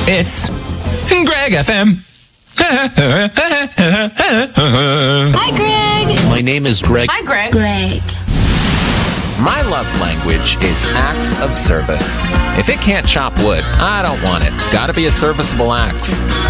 It's Greg FM. Hi, Greg. My name is Greg. Hi, Greg. Greg. My love language is acts of service. If it can't chop wood, I don't want it. Gotta be a serviceable axe.